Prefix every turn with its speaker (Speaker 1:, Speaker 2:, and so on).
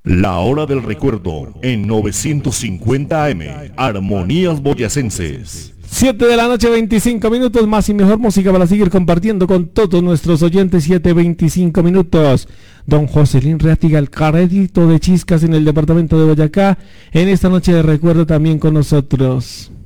Speaker 1: La hora del recuerdo en 950 AM, Armonías Boyacenses.
Speaker 2: 7 de la noche, 25 minutos, más y mejor música para seguir compartiendo con todos nuestros oyentes. 7:25 minutos. Don Joselín Reatiga, el crédito de Chiscas en el departamento de Boyacá, en esta noche de recuerdo también con nosotros.